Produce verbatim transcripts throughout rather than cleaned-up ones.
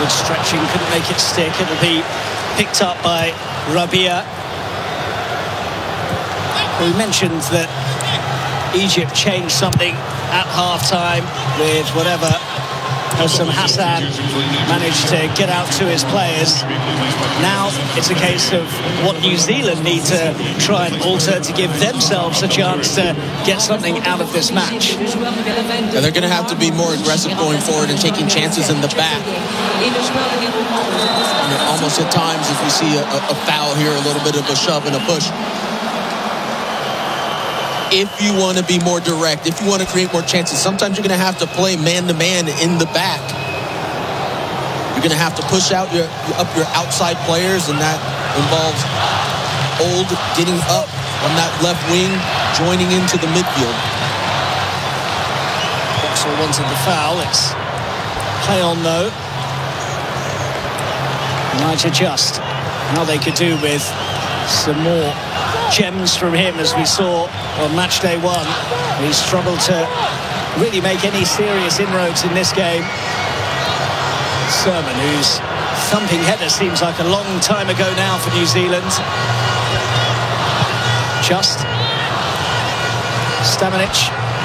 Good stretching, couldn't make it stick. It'll be picked up by Rabia. We mentioned that Egypt changed something at half-time with whatever Hossam Hassan managed to get out to his players. Now it's a case of what New Zealand need to try and alter to give themselves a chance to get something out of this match. Yeah, they're going to have to be more aggressive going forward and taking chances in the back. And almost at times, if we see a, a foul here, a little bit of a shove and a push. If you want to be more direct, if you want to create more chances, sometimes you're going to have to play man-to-man in the back. You're going to have to push out your up your outside players, and that involves Old getting up on that left wing, joining into the midfield. Boxall wanted the foul. It's play on though. Elijah Just. How they could do with some more gems from him, as we saw on match day one. He struggled to really make any serious inroads in this game. Sermon, whose thumping header seems like a long time ago now for New Zealand. Just Stamanic.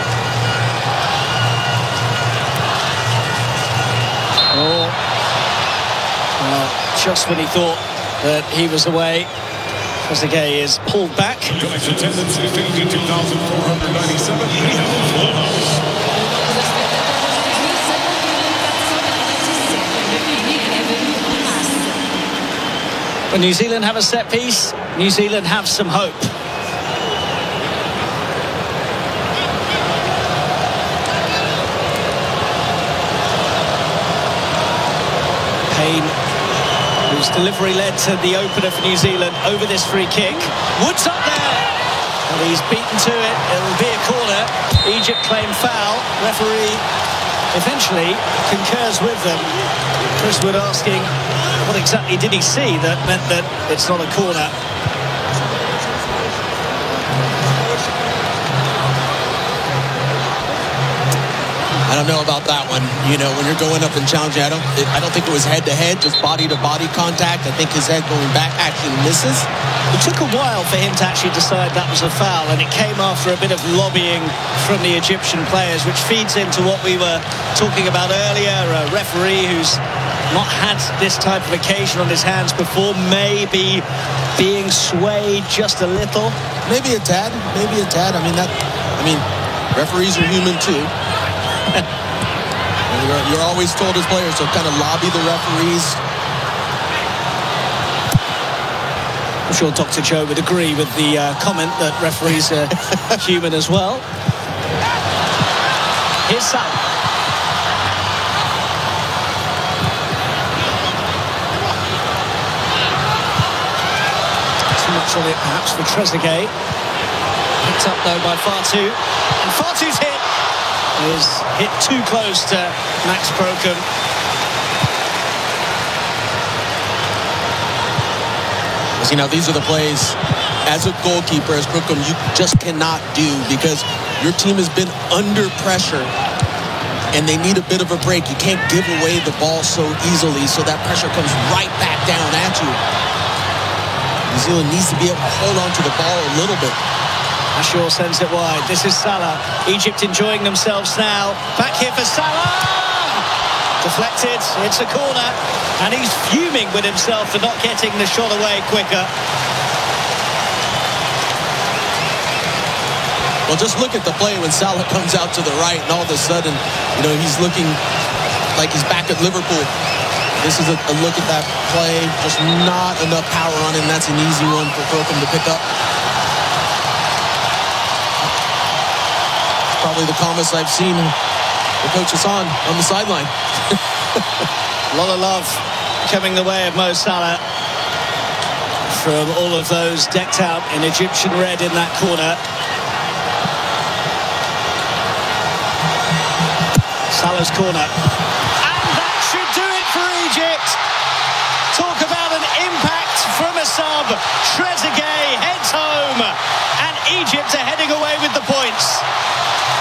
Oh, well, just when he thought that he was away, Trezeguet is pulled back. Tonight's attendance fifty-two thousand four hundred ninety-seven. When New Zealand have a set piece, New Zealand have some hope. Payne, whose delivery led to the opener for New Zealand over this free kick. Woods up there, and he's beaten to it. It'll be a corner. Egypt claim foul. Referee eventually concurs with them. Chris Wood asking, what exactly did he see that meant that it's not a corner? I don't know about that one. You know, when you're going up and challenging, I don't, I don't think it was head-to-head, just body-to-body contact. I think his head going back actually misses. It took a while for him to actually decide that was a foul, and it came after a bit of lobbying from the Egyptian players, which feeds into what we were talking about earlier. A referee who's not had this type of occasion on his hands before, maybe being swayed just a little. Maybe a tad, maybe a tad. I mean, that. I mean, referees are human too. you're, you're always told as players to kind of lobby the referees. I'm sure Doctor Joe would agree with the uh, comment that referees are human as well. Here's Salah. Too much on it perhaps for Trezeguet. Picked up though by Fatu. And Fatu's hit is hit too close to Max Crocombe. You know, these are the plays as a goalkeeper, as Crocombe, you just cannot do, because your team has been under pressure and they need a bit of a break. You can't give away the ball so easily, so that pressure comes right back down at you. New Zealand needs to be able to hold on to the ball a little bit. Ashore sends it wide. This is Salah. Egypt enjoying themselves now. Back here for Salah. Deflected. It's a corner. And he's fuming with himself for not getting the shot away quicker. Well, just look at the play when Salah comes out to the right, and all of a sudden, you know, he's looking like he's back at Liverpool. This is a, a look at that play. Just not enough power on him. That's an easy one for Crocombe to pick up. Probably the calmest I've seen the coach Hassan on the sideline. A lot of love coming the way of Mo Salah from all of those decked out in Egyptian red in that corner. Salah's corner. And that should do it for Egypt. Talk about an impact from a sub. Trezeguet heads home. And Egypt are heading away with the points.